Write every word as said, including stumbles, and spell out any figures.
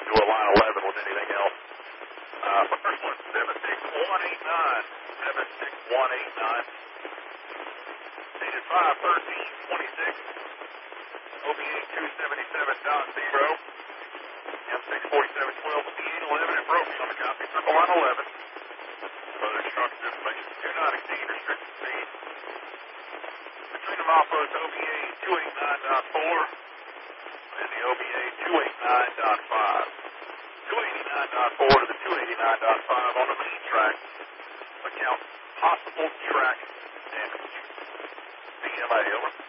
do a line eleven with anything else. Uh, first one, seven six one eight nine. seven six one eight nine. Needed five thirteen twenty-six. O B A two seventy-seven dot zero. M six forty-seven twelve, B eight eleven, and broken on the copy. Circle line eleven. Further instructions information. Do not exceed restricted speed. Between the milepost O B A two eighty-nine point four and the O B A two eighty-nine point five. two eighty-nine point four to the two eighty-nine point five on the main track. Account possible track damage. B M A, over.